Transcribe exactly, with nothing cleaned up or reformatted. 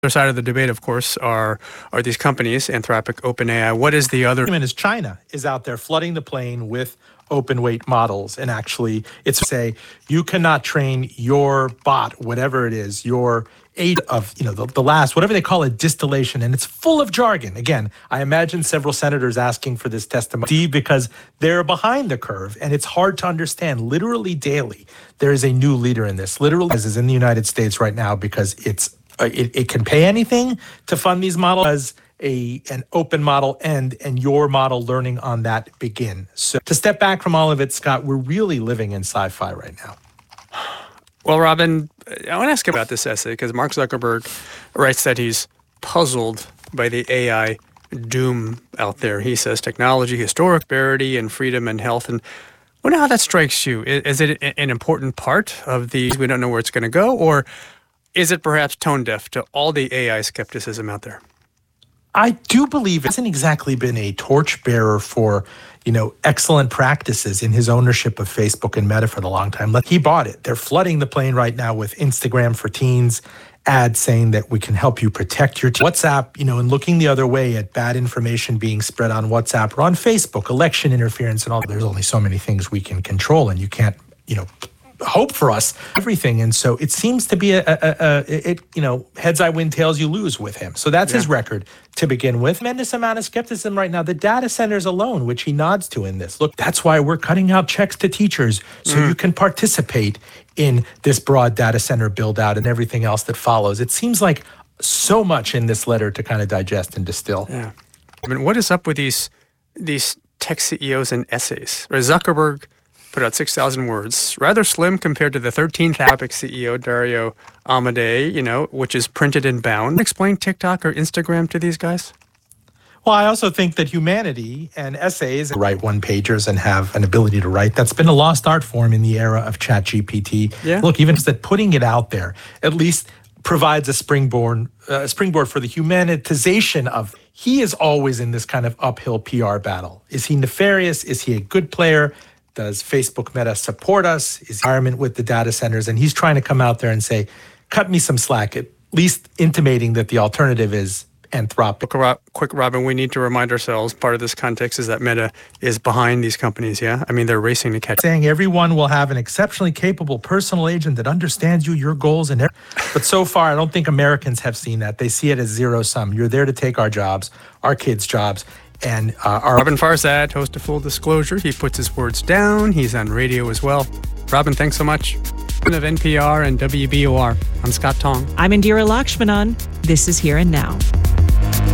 other side of the debate, of course, are are these companies, Anthropic, OpenAI. What is the other? Is China is out there flooding the plane with open weight models, and actually it's say you cannot train your bot, whatever it is, your eight of, you know, the, the last, whatever they call it, distillation, and it's full of jargon. Again, I imagine several senators asking for this testimony because they're behind the curve, and it's hard to understand. Literally daily, there is a new leader in this. Literally, as is in the United States right now, because it's uh, it, it can pay anything to fund these models as a an open model end, and your model learning on that begin. So to step back from all of it, Scott, we're really living in sci-fi right now. Well, Robin, I want to ask about this essay because Mark Zuckerberg writes that he's puzzled by the A I doom out there. He says technology, historic prosperity, and freedom and health. And I wonder how that strikes you. Is, is it an important part of the, we don't know where it's going to go, or is it perhaps tone deaf to all the A I skepticism out there? I do believe it hasn't exactly been a torchbearer for, you know, excellent practices in his ownership of Facebook and Meta for the long time. He bought it. They're flooding the plane right now with Instagram for teens ads saying that we can help you protect your teens. WhatsApp, you know, and looking the other way at bad information being spread on WhatsApp or on Facebook, election interference and all. There's only so many things we can control, and you can't, you know, hope for us everything. And so it seems to be a, a, a it you know heads I win, tails you lose with him. So that's yeah. his record to begin with. Tremendous amount of skepticism right now. The data centers alone, which he nods to in this. Look, that's why we're cutting out checks to teachers so mm. you can participate in this broad data center build out and everything else that follows. It seems like so much in this letter to kind of digest and distill. Yeah. I mean, what is up with these these tech C E Os and essays? Right? Zuckerberg put out six thousand words, rather slim compared to the thirteen thousand C E O Dario Amodei, you know, which is printed and bound. Explain TikTok or Instagram to these guys? Well, I also think that humanity and essays write one-pagers and have an ability to write. That's been a lost art form in the era of ChatGPT. Yeah. Look, even that putting it out there at least provides a springboard, uh, springboard for the humanitization of. He is always in this kind of uphill P R battle. Is he nefarious? Is he a good player? Does Facebook Meta support us? Is environment with the data centers? And he's trying to come out there and say, cut me some slack, at least intimating that the alternative is Anthropic. Quick, Robin, we need to remind ourselves, part of this context is that Meta is behind these companies, yeah? I mean, they're racing to catch. Saying everyone will have an exceptionally capable personal agent that understands you, your goals, and everything. But so far, I don't think Americans have seen that. They see it as zero sum. You're there to take our jobs, our kids' jobs. And uh, our Robin Farzad, host of Full Disclosure. He puts his words down. He's on radio as well. Robin, thanks so much. Of N P R and W B O R, I'm Scott Tong. I'm Indira Lakshmanan. This is Here and Now.